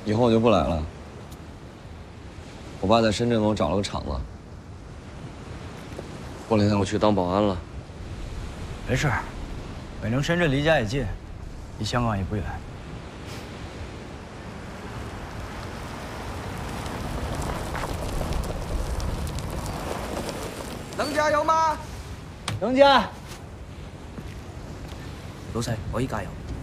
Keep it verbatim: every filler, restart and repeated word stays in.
以后我就不来了。我爸在深圳给我找了个厂子，过两天我去当保安了。 没事，反正深圳离家也近，离香港也不远。 能加油吗？ 能加。 老細，可以加油。